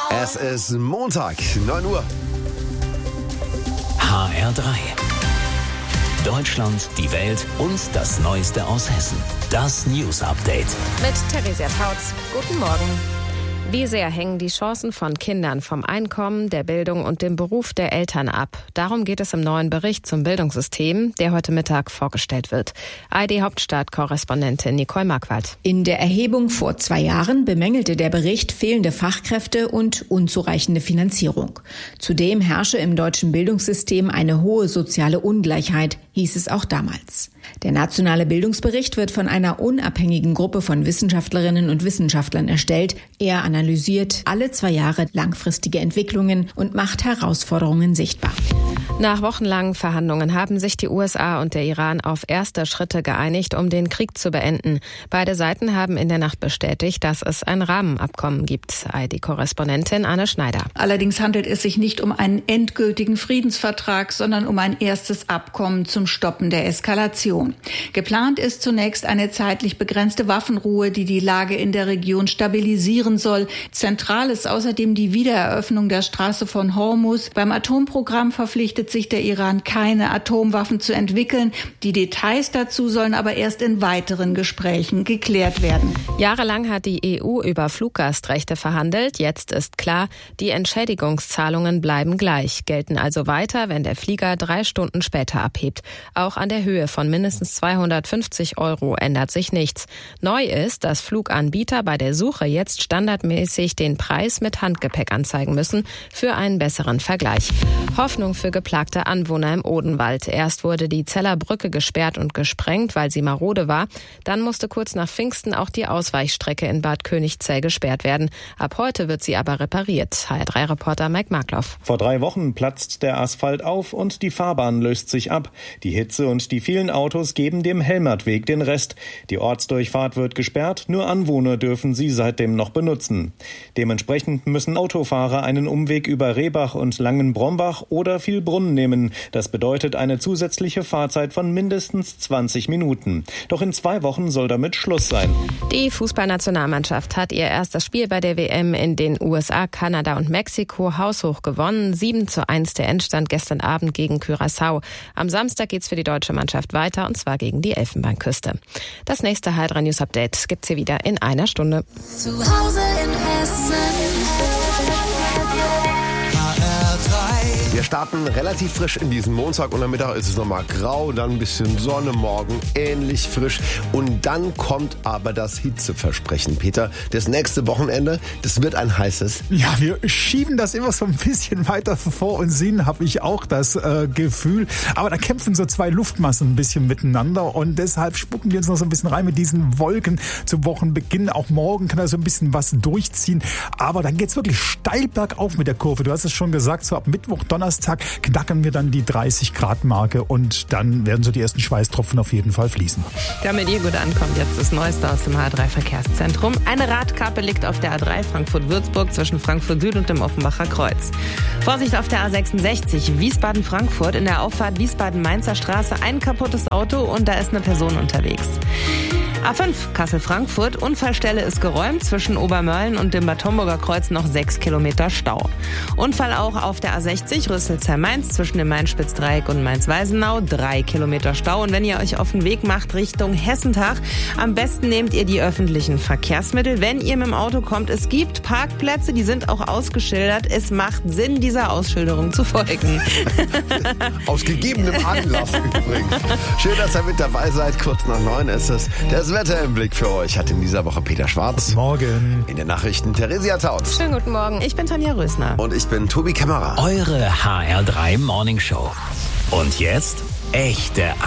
Es ist Montag, 9 Uhr. HR3. Deutschland, die Welt und das Neueste aus Hessen. Das News Update. Mit Theresia Tautz. Guten Morgen. Wie sehr hängen die Chancen von Kindern vom Einkommen, der Bildung und dem Beruf der Eltern ab? Darum geht es im neuen Bericht zum Bildungssystem, der heute Mittag vorgestellt wird. ARD-Hauptstadt-Korrespondentin Nicole Marquardt. In der Erhebung vor 2 Jahren bemängelte der Bericht fehlende Fachkräfte und unzureichende Finanzierung. Zudem herrsche im deutschen Bildungssystem eine hohe soziale Ungleichheit, hieß es auch damals. Der nationale Bildungsbericht wird von einer unabhängigen Gruppe von Wissenschaftlerinnen und Wissenschaftlern erstellt. Er analysiert alle 2 Jahre langfristige Entwicklungen und macht Herausforderungen sichtbar. Nach wochenlangen Verhandlungen haben sich die USA und der Iran auf erste Schritte geeinigt, um den Krieg zu beenden. Beide Seiten haben in der Nacht bestätigt, dass es ein Rahmenabkommen gibt. ARD-Korrespondentin Anne Schneider. Allerdings handelt es sich nicht um einen endgültigen Friedensvertrag, sondern um ein erstes Abkommen zum Stoppen der Eskalation. Geplant ist zunächst eine zeitlich begrenzte Waffenruhe, die die Lage in der Region stabilisieren soll. Zentral ist außerdem die Wiedereröffnung der Straße von Hormuz. Beim Atomprogramm verpflichtet sich der Iran, keine Atomwaffen zu entwickeln. Die Details dazu sollen aber erst in weiteren Gesprächen geklärt werden. Jahrelang hat die EU über Fluggastrechte verhandelt. Jetzt ist klar, die Entschädigungszahlungen bleiben gleich, gelten also weiter, wenn der Flieger 3 Stunden später abhebt. Auch an der Höhe von mindestens 250 € ändert sich nichts. Neu ist, dass Fluganbieter bei der Suche jetzt standardmäßig den Preis mit Handgepäck anzeigen müssen für einen besseren Vergleich. Hoffnung für geplagte Anwohner im Odenwald. Erst wurde die Zeller Brücke gesperrt und gesprengt, weil sie marode war. Dann musste kurz nach Pfingsten auch die Ausweichstrecke in Bad Königzell gesperrt werden. Ab heute wird sie aber repariert. HR3-Reporter Mike Markloff. Vor 3 Wochen platzt der Asphalt auf und die Fahrbahn löst sich ab. Die Hitze und die vielen Autos geben dem Helmertweg den Rest. Die Ortsdurchfahrt wird gesperrt, nur Anwohner dürfen sie seitdem noch benutzen. Dementsprechend müssen Autofahrer einen Umweg über Rehbach und Langenbrombach oder Vielbrunn nehmen. Das bedeutet eine zusätzliche Fahrzeit von mindestens 20 Minuten. Doch in 2 Wochen soll damit Schluss sein. Die Fußballnationalmannschaft hat ihr erstes Spiel bei der WM in den USA, Kanada und Mexiko haushoch gewonnen. 7:1 der Endstand gestern Abend gegen Curaçao. Am Samstag geht's für die deutsche Mannschaft weiter, und zwar gegen die Elfenbeinküste. Das nächste HR3 News Update gibt's hier wieder in einer Stunde. Zu Hause in Hessen. Wir starten relativ frisch in diesen Montag und am Mittag ist es nochmal grau, dann ein bisschen Sonne, morgen ähnlich frisch und dann kommt aber das Hitzeversprechen. Peter, das nächste Wochenende, das wird ein heißes. Ja, wir schieben das immer so ein bisschen weiter vor uns hin, habe ich auch das Gefühl. Aber da kämpfen so 2 Luftmassen ein bisschen miteinander und deshalb spucken wir uns noch so ein bisschen rein mit diesen Wolken zum Wochenbeginn. Auch morgen kann da so ein bisschen was durchziehen, aber dann geht's wirklich steil bergauf mit der Kurve. Du hast es schon gesagt, so ab Mittwoch, Donnerstag knacken wir dann die 30-Grad-Marke und dann werden so die ersten Schweißtropfen auf jeden Fall fließen. Damit ihr gut ankommt, jetzt das Neueste aus dem HR3-Verkehrszentrum. Eine Radkappe liegt auf der A3 Frankfurt-Würzburg zwischen Frankfurt Süd und dem Offenbacher Kreuz. Vorsicht auf der A66 Wiesbaden-Frankfurt in der Auffahrt Wiesbaden-Mainzer Straße. Ein kaputtes Auto und da ist eine Person unterwegs. A5 Kassel-Frankfurt, Unfallstelle ist geräumt, zwischen Obermörlen und dem Bad Homburger Kreuz noch 6 Kilometer Stau. Unfall auch auf der A60 Rüsselsheim-Mainz zwischen dem Main-Spitz-Dreieck und Mainz-Weisenau, 3 Kilometer Stau. Und wenn ihr euch auf den Weg macht Richtung Hessentag, am besten nehmt ihr die öffentlichen Verkehrsmittel. Wenn ihr mit dem Auto kommt, es gibt Parkplätze, die sind auch ausgeschildert. Es macht Sinn, dieser Ausschilderung zu folgen. Aus gegebenem Anlass übrigens. Schön, dass ihr mit dabei seid. Kurz nach 9 ist es. Das Wetter im Blick für euch hat in dieser Woche Peter Schwarz. Guten Morgen. In den Nachrichten Theresia Tautz. Schönen guten Morgen, ich bin Tanja Rösner. Und ich bin Tobi Kämmerer. Eure HR3 Morning Show. Und jetzt echte